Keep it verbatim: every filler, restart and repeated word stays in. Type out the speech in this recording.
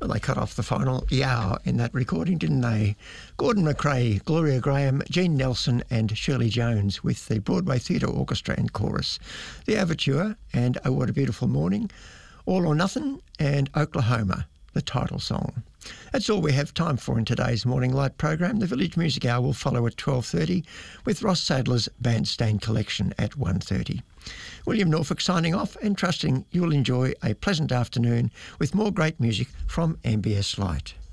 Well, they cut off the final yow in that recording, didn't they? Gordon McRae, Gloria Graham, Jean Nelson and Shirley Jones with the Broadway Theatre Orchestra and Chorus. The Overture and Oh What a Beautiful Morning, All or Nothing and Oklahoma, the title song. That's all we have time for in today's Morning Light program. The Village Music Hour will follow at twelve thirty with Ross Sadler's Bandstand Collection at one thirty. William Norfolk signing off and trusting you'll enjoy a pleasant afternoon with more great music from M B S Light.